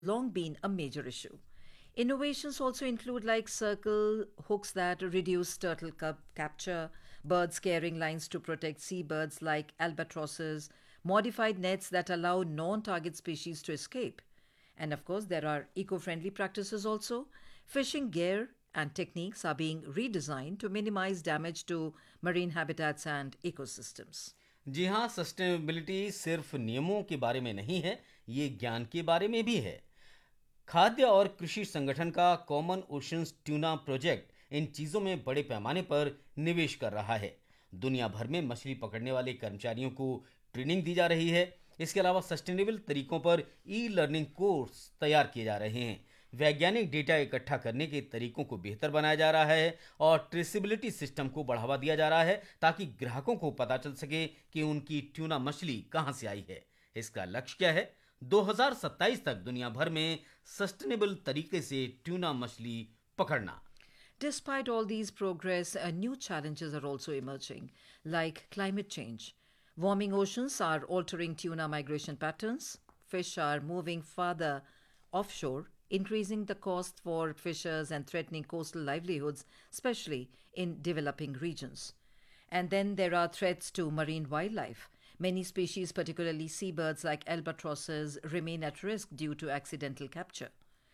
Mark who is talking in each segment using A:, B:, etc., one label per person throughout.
A: long been a major issue. Innovations also include like circle hooks that reduce turtle capture, bird scaring lines to protect seabirds like albatrosses, modified nets that allow non target species to escape. And of course, there are eco friendly practices also. Fishing gear and techniques are being redesigned to minimize damage to marine habitats and ecosystems.
B: जी हाँ, sustainability सिर्फ नियमों के बारे में नहीं है, ये ज्ञान के बारे में भी है। खाद्य और कृषि संगठन का common oceans tuna project in चीज़ों में बड़े पैमाने पर निवेश कर रहा है। दुनिया भर में मछली पकड़ने वाले कर्मचारियों को ट्रेनिंग दी जा रही है। इसके अलावा सस्टेनेबल तरीकों पर ई लर्निंग कोर्स तैयार किए जा रहे हैं। वैज्ञानिक डेटा इकट्ठा करने के तरीकों को बेहतर बनाया जा रहा है और ट्रेसिबिलिटी सिस्टम को बढ़ावा दिया जा रहा है ताकि ग्राहकों को पता चल सके कि उनकी ट्यूना मछली कहां से आई है। इसका लक्ष्य क्या है? 2027 तक दुनिया भर में सस्टेनेबल तरीके से ट्यूना मछली पकड़ना।
A: Despite all these progress, new challenges are also emerging, like climate change. Warming oceans are altering tuna migration patterns. Fish are moving farther offshore, increasing the cost for fishers and threatening coastal livelihoods, especially in developing regions. And then there are threats to marine wildlife. Many species, particularly seabirds like albatrosses, remain at risk due to accidental capture.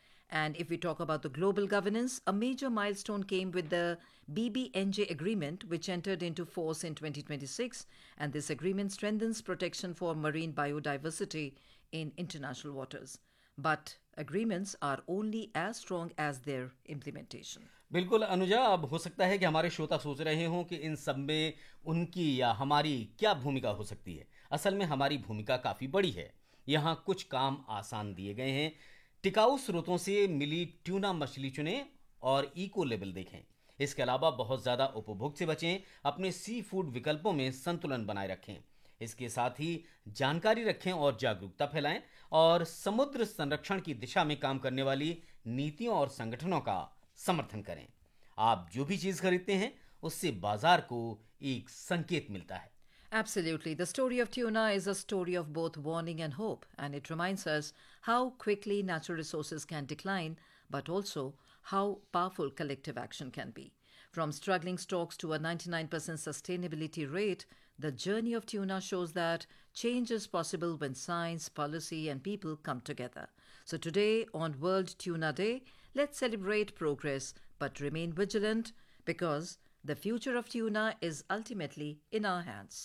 A: And if we talk about the global governance, a major milestone came with the BBNJ agreement, which entered into force in 2026. And this agreement strengthens protection for marine biodiversity in international waters. But agreements are only as strong as their implementation.
B: बिल्कुल अनुजा, अब हो सकता है कि हमारे श्रोता सोच रहे हों कि इन सब में उनकी या हमारी क्या भूमिका हो सकती है। असल में हमारी भूमिका काफ़ी बड़ी है। यहाँ कुछ काम आसान दिए गए हैं। टिकाऊ स्रोतों से मिली ट्यूना मछली चुनें और इको लेबल देखें। इसके अलावा बहुत ज़्यादा उपभोग से बचें, अपने सी फूड विकल्पों में संतुलन बनाए रखें। इसके साथ ही जानकारी रखें और जागरूकता फैलाएं और समुद्र संरक्षण की दिशा में काम करने वाली नीतियों और संगठनों का समर्थन करें। आप जो भी चीज़ खरीदते हैं उससे बाजार को एक संकेत मिलता है।
A: Absolutely. The story of tuna is a story of both warning and hope, and it reminds us how quickly natural resources can decline, but also how powerful collective action can be. From struggling stocks to a 99% sustainability rate, the journey of tuna shows that change is possible when science, policy, and people come together. So, today on World Tuna Day, let's celebrate progress but remain vigilant because the future of tuna is ultimately in our hands.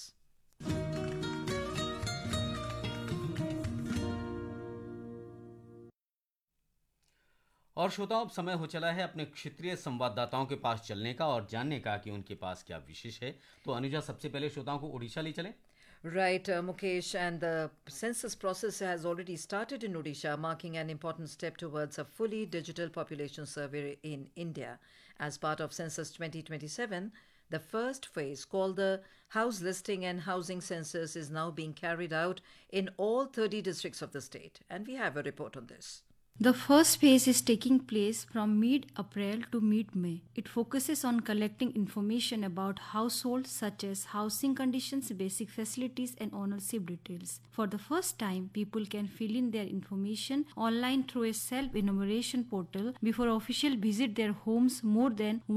B: और श्रोताओं, अब समय हो चला है अपने क्षेत्रीय संवाददाताओं के पास चलने का और जानने का कि उनके पास क्या विशेष है। तो अनुजा, सबसे पहले श्रोताओं को उड़ीसा ले चलें।
A: Right, Mukesh, and the census process has already started in Odisha, marking an important step towards a fully digital population survey in India. As part of Census 2027, the first phase, called the House Listing and Housing Census, is now being carried out in all 30 districts of the state. And we have a report on this.
C: The first phase is taking place from mid-April to mid-May. It focuses on collecting information about households such as housing conditions, basic facilities and ownership details. For the first time, people can fill in their information online through a self-enumeration portal before officials visit their homes. More than